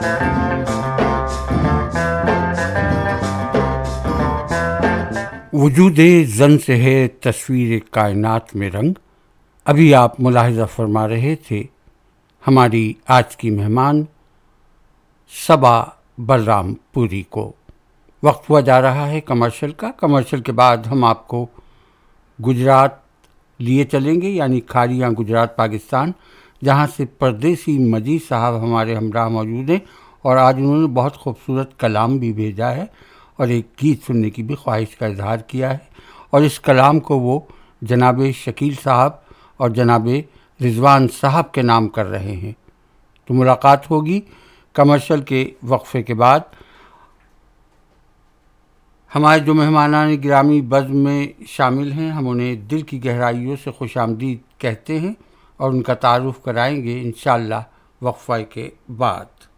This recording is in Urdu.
وجود زن سے ہے تصویر کائنات میں رنگ. ابھی آپ ملاحظہ فرما رہے تھے ہماری آج کی مہمان صبا بلرام پوری کو. وقت ہوا جا رہا ہے کمرشل کا. کمرشل کے بعد ہم آپ کو گجرات لیے چلیں گے، یعنی کھاریاں گجرات پاکستان، جہاں سے پردیسی مجید صاحب ہمارے ہمراہ موجود ہیں، اور آج انہوں نے بہت خوبصورت کلام بھی بھیجا ہے اور ایک گیت سننے کی بھی خواہش کا اظہار کیا ہے، اور اس کلام کو وہ جناب شکیل صاحب اور جناب رضوان صاحب کے نام کر رہے ہیں. تو ملاقات ہوگی کمرشل کے وقفے کے بعد. ہمارے جو مہمانان گرامی بزم میں شامل ہیں، ہم انہیں دل کی گہرائیوں سے خوش آمدید کہتے ہیں اور ان کا تعارف کرائیں گے انشاءاللہ وقفہ کے بعد.